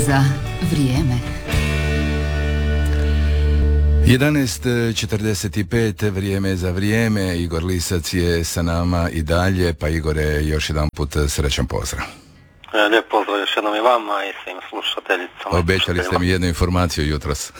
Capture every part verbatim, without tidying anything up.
za vrijeme. jedanaest četrdeset pet, vrijeme za vrijeme. Igor Lisac je sa nama i dalje, pa Igore, još jedan put srećan pozdrav. Lijep pozdrav još jednom i vama i svim slušateljicama. Obećali ste mi jednu informaciju jutros.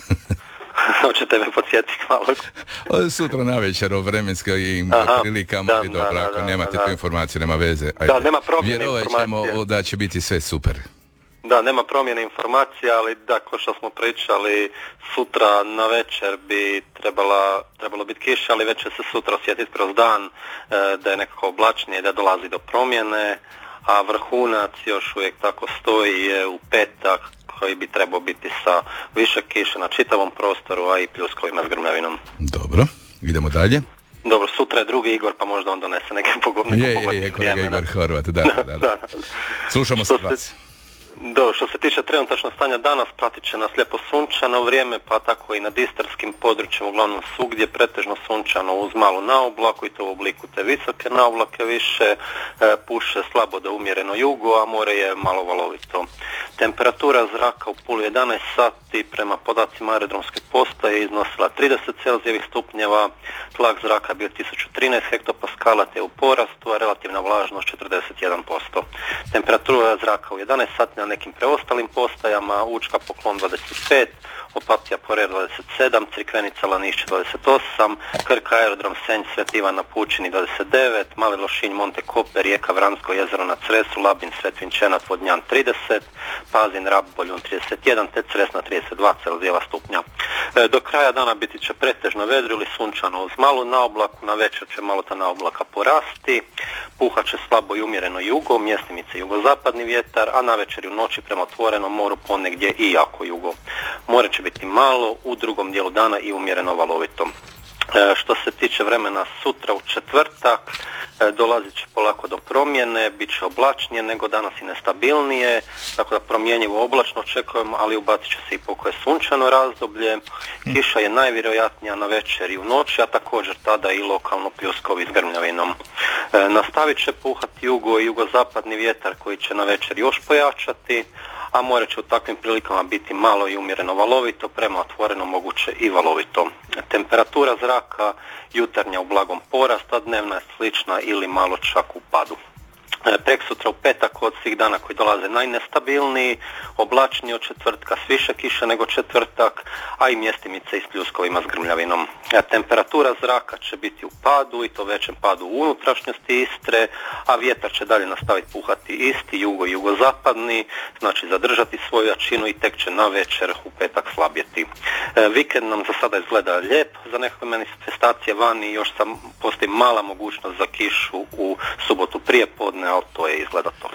Hoćete me podsjetiti malo? Sutra navečer o vremenskim prilikama, da, i dobro, da, ako da, nemate da, tu informaciju, nema veze. Ajde. Da, nema promjene Vjerovat informacije. ćemo da će biti sve super. Da, nema promjene informacija, ali da, ko što smo pričali, sutra na večer bi trebala, trebalo biti kiša, ali već će se sutra osjetiti kroz dan e, da je nekako oblačnije, da dolazi do promjene, a vrhunac još uvijek tako stoji je u petak, koji bi trebao biti sa više kiše na čitavom prostoru, a i pljuskovima s grmljavinom. Dobro, idemo dalje. Dobro, sutra je drugi Igor, pa možda on donese neke pogodne. Je, je, je, kolega Igor Horvat, da, da, da. da. Slušamo se vas. Do, što se tiče trenutačnog stanja danas, pratit će nas lijepo sunčano vrijeme, pa tako i nad istarskim područjem, uglavnom svugdje pretežno sunčano uz malu naoblaku i to u obliku te visoke naoblake više, e, puše slabo do umjereno jugo, a more je malo valovito. Temperatura zraka u Puli jedanaest sati prema podacima aerodromske postaje iznosila trideset celzijevih stupnjeva, tlak zraka bio tisuću trinaest hektopaskala te u porastu, a relativna vlažnost četrdeset jedan posto. Temperatura zraka u jedanaest sati na nekim preostalim postajama, Učka Poklon dvadeset pet, Opatija Porer dvadeset sedam, Crikvenica Lanišće dvadeset osam, Krka Aerodrom Senj Svet Ivan na Pučini dvadeset devet, Mali Lošinj Monte Koper, Rijeka Vransko jezero na Cresu, Labin Svet Vinčenat Vodnjan trideset, Pazin Rab Boljun trideset jedan te Cresna trideset dva celzijeva stupnja. E, do kraja dana biti će pretežno vedro ili sunčano uz malu naoblaku, na večer će malo ta naoblaka porasti, puhat će slabo i umjereno jugo, mjestimice jugozapadni vjetar, a na večer i u noći prema otvorenom moru ponegdje i jako jugo. More će biti malo, u drugom dijelu dana i umjereno valovito. E, što se tiče vremena sutra u četvrtak, e, dolazit će polako do promjene, bit će oblačnije nego danas i nestabilnije, tako da promjenjivo oblačno očekujemo, ali ubacit će se i pokoje sunčano razdoblje. Kiša je najvjerojatnija na večer i u noći, a također tada i lokalno pljuskovi s grmljavinom. E, nastavit će puhati jugo i jugozapadni vjetar koji će na večer još pojačati, a more će u takvim prilikama biti malo i umjereno valovito, prema otvoreno moguće i valovito. Temperatura zraka jutarnja u blagom porastu, a dnevna je slična ili malo čak u padu. Preksutra u petak od svih dana koji dolaze najnestabilniji, oblačniji od četvrtka s više kiše nego četvrtak, a i mjestimice i s pljuskovima s grmljavinom. Temperatura zraka će biti u padu i to većem padu u unutrašnjosti Istre, a vjetar će dalje nastaviti puhati isti, jugo i jugozapadni, znači zadržati svoju jačinu i tek će na večer u petak slabjeti. Vikend nam za sada izgleda lijep, za nekakve manifestacije vani još sam postoji mala mogućnost za kišu u subotu prije podne, ali to je izgleda to.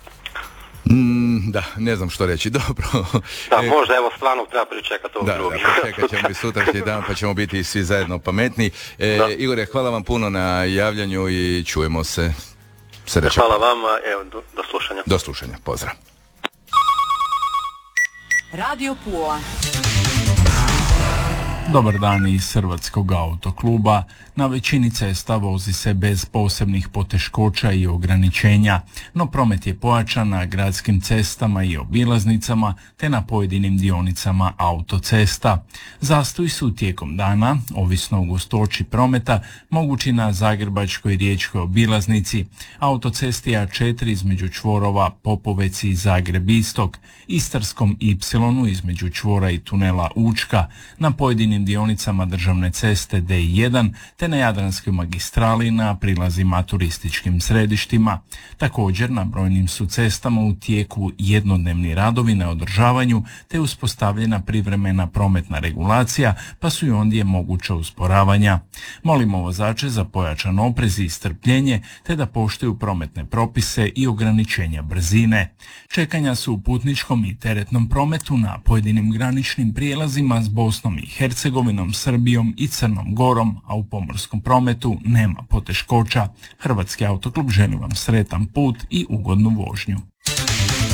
Mm, da, ne znam što reći, dobro. Da, možda evo stvarno treba pričekati ovog da, drugi. Da, čekat ćemo i sutrašnji dan pa ćemo biti svi zajedno pametni. E, Igore, hvala vam puno na javljanju i čujemo se. Srećan. Hvala vama, evo, do, do slušanja. Do slušanja, pozdrav. Radio Pula. Dobar dan iz Hrvatskog autokluba. Na većini cesta vozi se bez posebnih poteškoća i ograničenja, no promet je pojačan na gradskim cestama i obilaznicama te na pojedinim dionicama autocesta. Zastoji su tijekom dana, ovisno o gustoći prometa, mogući na Zagrebačkoj i Riječkoj obilaznici, autocesti A četiri između čvorova Popovec i Zagreb Istok, Istarskom Y između čvora i tunela Učka, na pojedinim dionicama državne ceste D jedan te na Jadranskoj magistrali na prilazima turističkim središtima. Također na brojnim su cestama u tijeku jednodnevni radovi na održavanju te uspostavljena privremena prometna regulacija, pa su i ondje moguća usporavanja. Molimo vozače za pojačan oprez i strpljenje te da poštuju prometne propise i ograničenja brzine. Čekanja su u putničkom i teretnom prometu na pojedinim graničnim prijelazima s Bosnom i Hercegovinom, Srbijom i Crnom Gorom, a u pomorskom prometu nema poteškoća. Hrvatski autoklub želi vam sretan put i ugodnu vožnju.